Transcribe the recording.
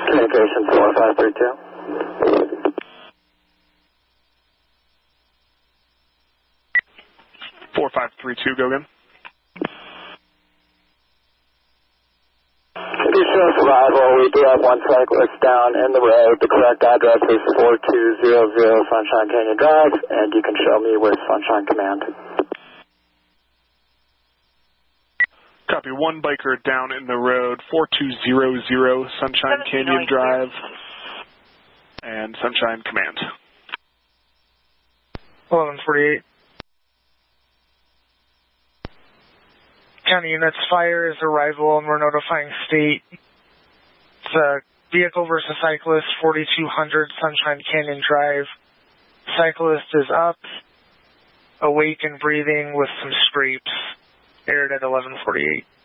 Communication 4532. 4532, go again. Additional survival, we do have one cyclist down in the road. The correct address is 4200 Sunshine Canyon Drive, and you can show me with Sunshine Command. Copy, one biker down in the road, 4200 Sunshine Canyon Drive, and Sunshine Command. 1148. County units, fire is arrival, and we're notifying state. It's a vehicle versus cyclist, 4200 Sunshine Canyon Drive. Cyclist is up, awake and breathing with some scrapes. Aired at 1148.